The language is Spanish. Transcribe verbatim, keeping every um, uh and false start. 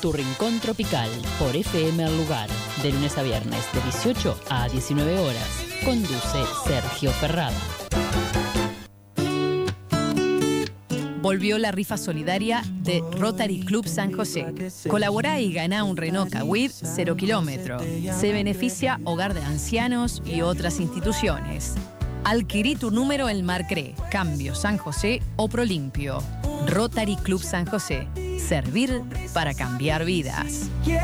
Tu Rincón Tropical, por F M El Lugar, de lunes a viernes, de dieciocho a diecinueve horas. Conduce Sergio Ferrada. Volvió la rifa solidaria de Rotary Club San José. Colaborá y ganá un Renault Kwid cero kilómetro. Se beneficia Hogar de Ancianos y otras instituciones. Adquirí tu número en Marcré, Cambio San José o Prolimpio. Rotary Club San José. Servir para cambiar vidas.